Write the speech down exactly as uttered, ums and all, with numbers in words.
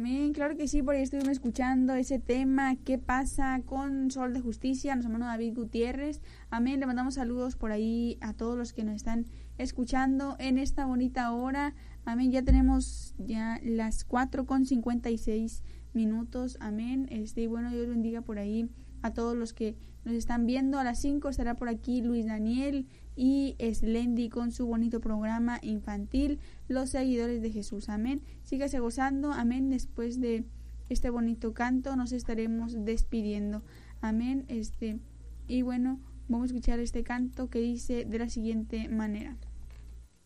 Amén, claro que sí, por ahí estuvimos escuchando ese tema, ¿qué pasa con Sol de Justicia? Nuestro hermano David Gutiérrez. Amén, le mandamos saludos por ahí a todos los que nos están escuchando en esta bonita hora. Amén, ya tenemos ya las cuatro con cincuenta y seis minutos. Amén, este, y bueno, Dios bendiga por ahí a todos los que nos están viendo. A las cinco estará por aquí Luis Daniel y Slendy con su bonito programa infantil, Los Seguidores de Jesús. Amén. Sígase gozando. Amén. Después de este bonito canto nos estaremos despidiendo. Amén. Este, y bueno, vamos a escuchar este canto que dice de la siguiente manera.